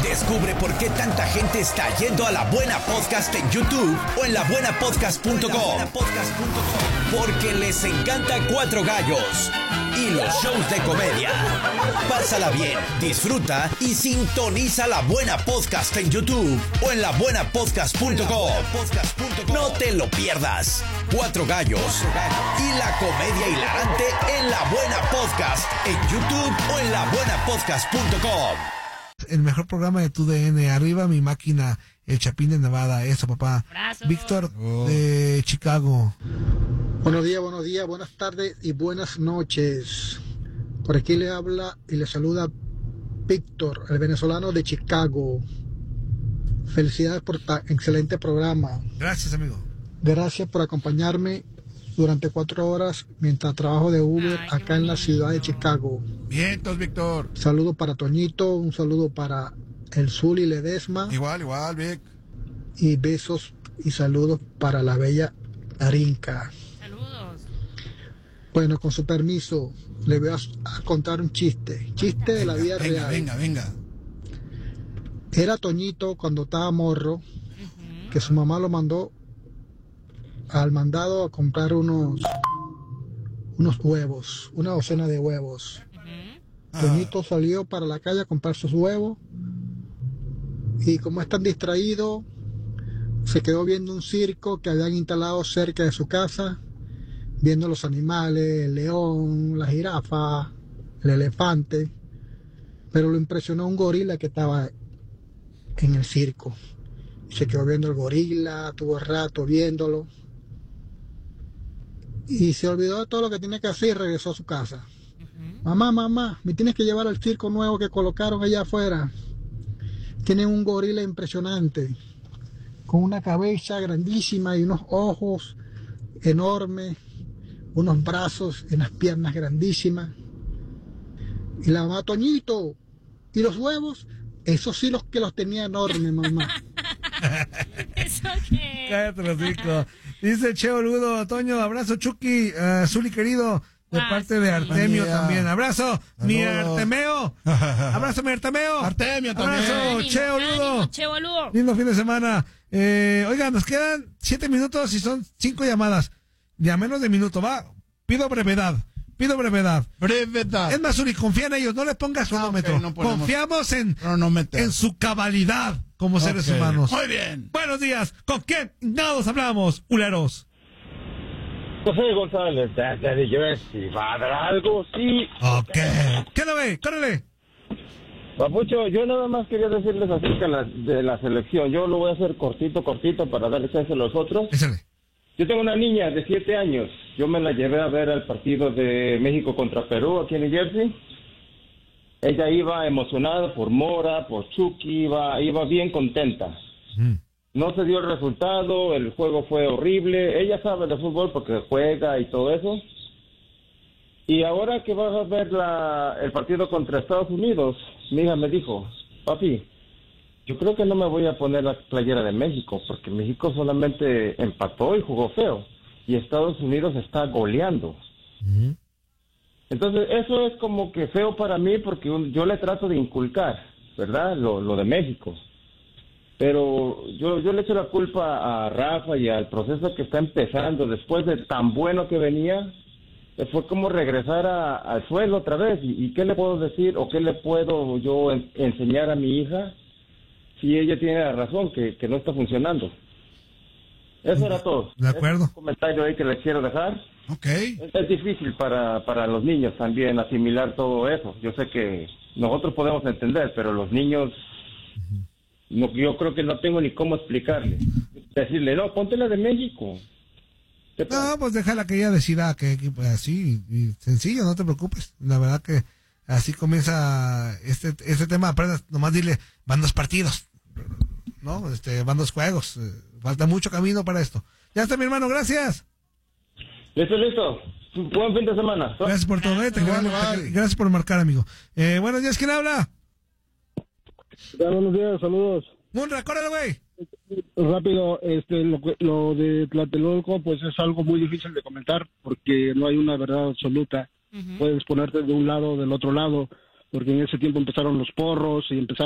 Descubre por qué tanta gente está yendo a La Buena Podcast en YouTube o en labuenapodcast.com. Porque les encanta Cuatro Gallos y los shows de comedia. Pásala bien, disfruta y sintoniza La Buena Podcast en YouTube o en labuenapodcast.com. No te lo pierdas. Cuatro Gallos y la comedia hilarante en La Buena Podcast en YouTube o en labuenapodcast.com. El mejor programa de tu DN. Arriba mi máquina, el Chapín de Nevada. Eso, papá. Abrazo. Víctor de Chicago. Buenos días, buenas tardes y buenas noches. Por aquí le habla y le saluda Víctor, el venezolano de Chicago. Felicidades por tan excelente programa. Gracias, amigo. Gracias por acompañarme durante 4 horas mientras trabajo de Uber acá en la ciudad de Chicago. Vientos, Víctor. Saludo para Toñito, un saludo para el Zuli Ledesma. Igual, Vic. Y besos y saludos para la bella Darinka. Saludos. Bueno, con su permiso, le voy a contar un chiste. Chiste de la vida real. Venga. Era Toñito cuando estaba morro, que su mamá lo mandó al mandado a comprar unos huevos, una docena de huevos. Toñito salió para la calle a comprar sus huevos y como es tan distraído, se quedó viendo un circo que habían instalado cerca de su casa, viendo los animales, el león, la jirafa, el elefante, pero lo impresionó un gorila que estaba en el circo. Se quedó viendo el gorila, tuvo rato viéndolo y se olvidó de todo lo que tenía que hacer y regresó a su casa. Mamá, me tienes que llevar al circo nuevo que colocaron allá afuera. Tienen un gorila impresionante, con una cabeza grandísima y unos ojos enormes, unos brazos y unas piernas grandísimas. Y la mamá, Toñito, ¿y los huevos? Esos sí los que los tenía enormes, mamá. ¿Eso qué? Cállate los ricos. Dice Che Boludo, Toño, abrazo Chucky, Zuli querido, de parte de Artemio también. Abrazo, mi Artemeo. Abrazo, mi Artemeo. Artemio también. Abrazo, Che Boludo. Che Boludo. Lindo fin de semana. Oigan, nos quedan 7 minutos y son 5 llamadas. Ya menos de minuto, va. Pido brevedad. Es más, Zuli, confía en ellos, no les pongas cronómetro. Okay, no confiamos en su cabalidad como seres humanos. Muy bien. Buenos días. ¿Con quién nos hablamos, uleros? José González, de Jersey. ¿Va a dar algo? Sí. Ok. ¿Qué lo ve? ¡Córrele! Papucho, yo nada más quería decirles acerca de la selección. Yo lo voy a hacer cortito para darle chance a los otros. Échale. Yo tengo una niña de 7 años. Yo me la llevé a ver al partido de México contra Perú aquí en New Jersey. Ella iba emocionada por Mora, por Chucky, iba bien contenta. No se dio el resultado, el juego fue horrible. Ella sabe de fútbol porque juega y todo eso. Y ahora que vas a ver el partido contra Estados Unidos, mi hija me dijo, papi, yo creo que no me voy a poner la playera de México, porque México solamente empató y jugó feo, y Estados Unidos está goleando. Entonces, eso es como que feo para mí, porque yo le trato de inculcar, ¿verdad?, lo de México. Pero yo le echo la culpa a Rafa y al proceso que está empezando, después de tan bueno que venía, fue como regresar al suelo otra vez. ¿Y qué le puedo decir, o qué le puedo yo enseñar a mi hija? Si ella tiene la razón, que no está funcionando. Eso era todo. De acuerdo. Es un comentario ahí que les quiero dejar. Ok. Es difícil para los niños también asimilar todo eso. Yo sé que nosotros podemos entender, pero los niños, no, yo creo que no tengo ni cómo explicarle. Decirle, no, ponte la de México. No, pues déjala que ella decida, que así, y sencillo, no te preocupes. La verdad que así comienza este tema. Aprendas, nomás dile, van 2 partidos, ¿no? Van 2 juegos. Falta mucho camino para esto. Ya está, mi hermano, gracias. Listo. Buen fin de semana. Gracias por todo. Gracias por marcar, amigo. Buenos días, ¿quién habla? Buenos días, saludos. Munra, córrele, güey. Rápido, lo de Tlatelolco, pues es algo muy difícil de comentar porque no hay una verdad absoluta. Puedes ponerte de un lado o del otro lado, porque en ese tiempo empezaron los porros y empezaron